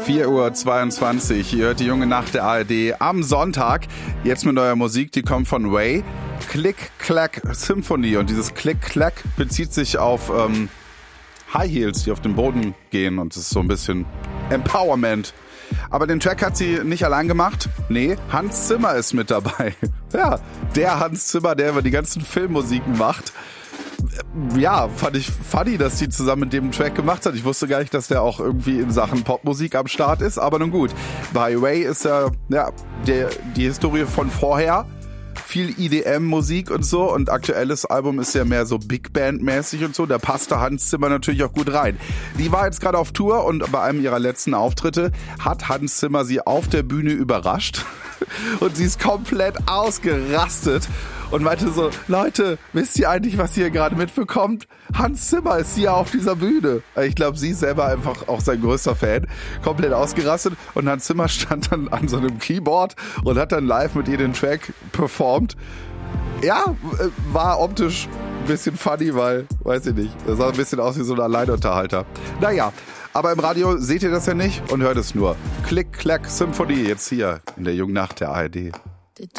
4:22 Uhr, ihr hört die junge Nacht der ARD am Sonntag. Jetzt mit neuer Musik, die kommt von Way. Click Clack Symphony, und dieses Click Clack bezieht sich auf High Heels, die auf den Boden gehen, und das ist so ein bisschen Empowerment. Aber den Track hat sie nicht allein gemacht. Nee, Hans Zimmer ist mit dabei. Ja, der Hans Zimmer, der über die ganzen Filmmusiken macht. Ja, fand ich funny, dass die zusammen mit dem Track gemacht hat. Ich wusste gar nicht, dass der auch irgendwie in Sachen Popmusik am Start ist, aber nun gut. Bei Way ist ja die Historie von vorher. Viel EDM-Musik und so, und aktuelles Album ist ja mehr so Big Band-mäßig und so, da passt der Hans Zimmer natürlich auch gut rein. Die war jetzt gerade auf Tour, und bei einem ihrer letzten Auftritte hat Hans Zimmer sie auf der Bühne überrascht und sie ist komplett ausgerastet und meinte so: Leute, wisst ihr eigentlich, was ihr gerade mitbekommt? Hans Zimmer ist hier auf dieser Bühne. Ich glaube, sie ist selber einfach auch sein größter Fan. Komplett ausgerastet, und Hans Zimmer stand dann an so einem Keyboard und hat dann live mit ihr den Track performt. Ja, war optisch ein bisschen funny, weil, weiß ich nicht, er sah ein bisschen aus wie so ein Alleinunterhalter. Naja, aber im Radio seht ihr das ja nicht und hört es nur. Click, Clack, Symphony, jetzt hier in der jungen Nacht der ARD.